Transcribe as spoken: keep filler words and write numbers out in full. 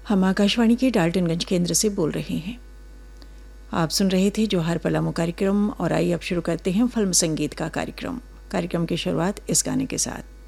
हम आकाशवाणी के डाल्टनगंज केंद्र से बोल रहे हैं। आप सुन रहे थे जोहार पलामू कार्यक्रम और आइए अब शुरू करते हैं फिल्म संगीत का कार्यक्रम। कार्यक्रम की शुरुआत इस गाने के साथ।